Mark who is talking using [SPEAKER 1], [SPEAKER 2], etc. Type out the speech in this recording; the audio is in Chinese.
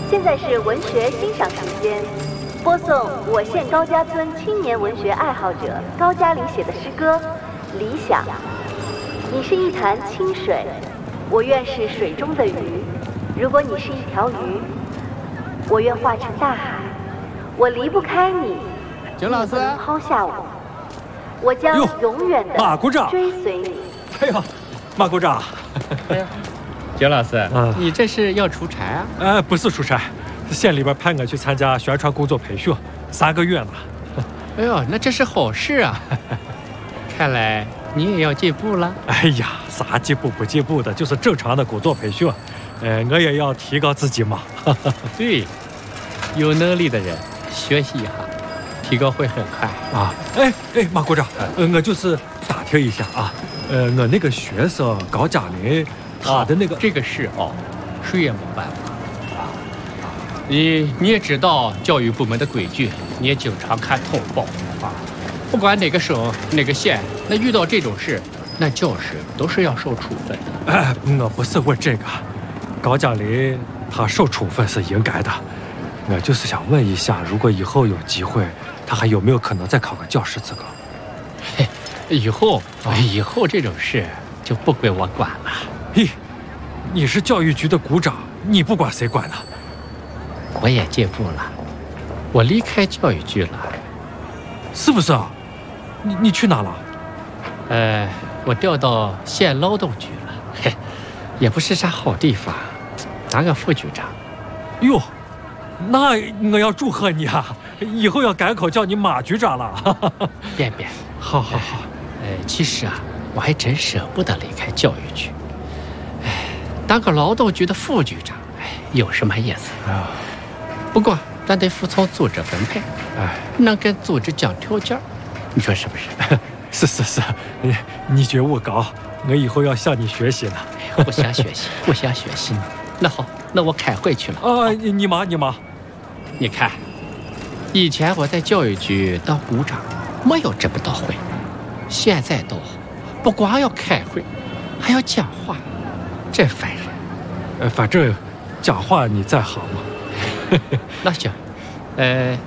[SPEAKER 1] 现在是文学欣赏时间，播送我县高家村青年文学爱好者高嘉玲写的诗歌《理想》。你是一潭清水，我愿是水中的鱼；如果你是一条鱼，我愿化成大海。我离不开你，
[SPEAKER 2] 景老师，
[SPEAKER 1] 你不能抛下我，我将永远的追随你。
[SPEAKER 3] 哎呀，马股长，
[SPEAKER 2] 哎呀，景老师，你这是要出差啊？
[SPEAKER 3] 不是出差，县里边派我去参加宣传工作培训，3个月呢。
[SPEAKER 2] 哎呦，那这是好事啊！看来你也要进步了。
[SPEAKER 3] 哎呀，啥进步不进步的，就是正常的工作培训。我也要提高自己嘛。
[SPEAKER 2] 对，有能力的人学习一下，提高会很快
[SPEAKER 3] 啊。哎，马股长，我就是打听一下啊，我那个学生高嘉玲，他的那个
[SPEAKER 2] 这个事谁也没办法。你也知道教育部门的规矩，你也经常看通报啊。不管哪个省哪个县，那遇到这种事，那教师都是要受处分的。
[SPEAKER 3] 我不是问这个，高嘉玲她受处分是应该的。我就是想问一下，如果以后有机会，她还有没有可能再考个教师资格？
[SPEAKER 2] 嘿，以后这种事就不归我管了。
[SPEAKER 3] 咦，你是教育局的股长，你不管谁管呢？
[SPEAKER 2] 我也进步了，我离开教育局了。
[SPEAKER 3] 是不是啊？你去哪了？
[SPEAKER 2] 我调到县劳动局了。嘿，也不是啥好地方，当个副局长。
[SPEAKER 3] 哟，那我要祝贺你啊！以后要改口叫你马局长了。
[SPEAKER 2] 别，
[SPEAKER 3] 好。
[SPEAKER 2] 其实啊，我还真舍不得离开教育局。当个劳动局的副局长，有什么意思啊？不过咱得服从组织分配，能跟组织讲条件，你说是不是？
[SPEAKER 3] 是，你觉悟高，我以后要向你学习呢。
[SPEAKER 2] 互相学习。那好，那我开会去了。
[SPEAKER 3] 你忙。
[SPEAKER 2] 你看，以前我在教育局当股长，没有这么多会，现在都不光要开会，还要讲话，真烦人。
[SPEAKER 3] 反正讲话你在行嘛。
[SPEAKER 2] 那行，